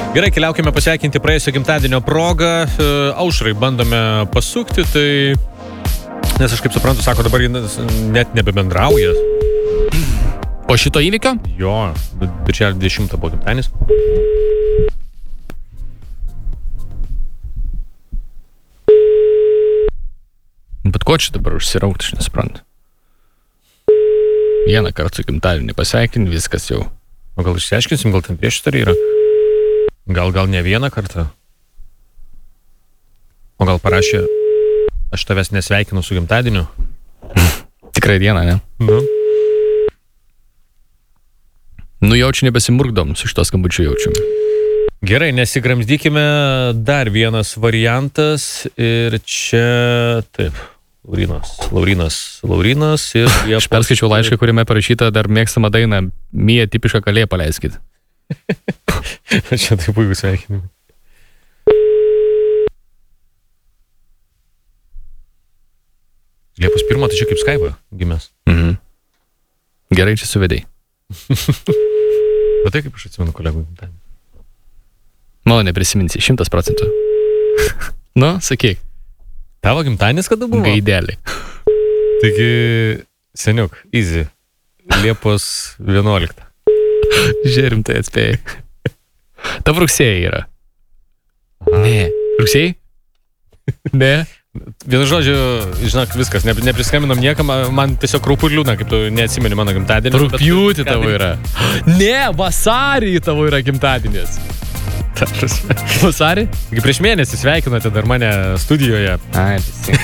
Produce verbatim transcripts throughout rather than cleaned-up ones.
Gerai, keliaukime pasveikinti praėjusio gimtadienio progą. Aušrai bandome pasukti, tai... Nes aš kaip suprantu, sako, dabar net nebebendrauja. Po šito įvykio? Jo, birželio dvidešimtą buvo gimtadienis. Bet ko čia dabar užsiraukti, aš nesuprantu. Vieną kartą gimtadienį pasveikinti, viskas jau. O gal išsiaiškinsim, gal ten prieštarį yra? Gal, gal ne vieną kartą? O gal parašė, aš tavęs nesveikinu su gimtadieniu? Tikrai dieną, ne? Nu. Nu jaučiu, nebesimurkdom su šitos skambučiu jaučiu. Gerai, nesigramsdykime, dar vienas variantas ir čia, taip, Laurinas, Laurinas, Laurinas ir... Aš perskaičiau laišką, kuriame parašyta dar mėgstama daina Mija tipišką kalė paleiskit. Čia tai puikus sveikinimai. Liepos pirmą, tai čia kaip Skype gimęs. Mhm. Gerai, čia suvedėjai. Bet tai kaip aš atsimenu kolegų gimtadienį. Mano neprisiminsi, šimtas procentų. Nu, sakyk. Tavo gimtadienis kada buvo? Gaidelį. Taigi, seniuk, easy. Liepos vienuoliktą. Žiūrim, tai atspėjai. Tavo rugsėjai yra. Ne. Rugsėjai? Ne. Vienu žodžiu, žinok, viskas, ne, nepriskaminom niekam, man tiesiog kraupu liūdna, kaip tu neatsimeni mano gimtadienį. Rugpjūtį tavo yra. Ne, vasarį tavo yra gimtadienis. Vasarį? Kaip prieš mėnesį sveikinote dar mane studijoje. Ai, tai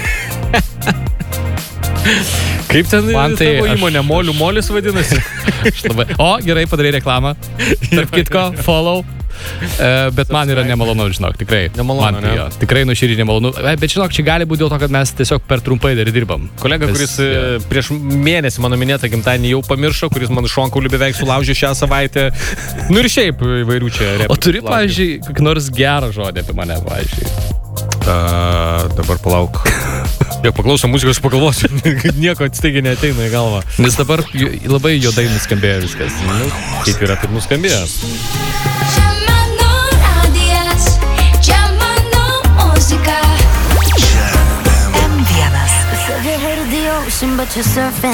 Kaip ten man tai tavo aš... įmonė Molių Molis vadinasi? labai... O, gerai, padarai reklamą. Tarp kitko, follow. Uh, bet man yra nemalonu, žinok, tikrai. Nemalonu, tai, ne? Jo, tikrai nuoširdžiai nemalonu. Bet žinok, čia gali būti dėl to, kad mes tiesiog per trumpai dar dirbam. Kolega, Vis, kuris ja. prieš mėnesį mano minėtą gimtadienį jau pamiršo, kuris man šonkaulį beveik sulaužė šią savaitę. Nu ir šiaip įvairių čia replikų. O turi, pavyzdžiui, kokį nors gerą žodį apie mane, pavyzdžiui? Uh, dabar palauk. Jau paklausom muzikos, pagalvosiu, nieko staigiai neateina į galvą. Nes dabar labai juodai nuskambėjo viskas. Nu, kaip yra, taip nuskambėjo. M vienas.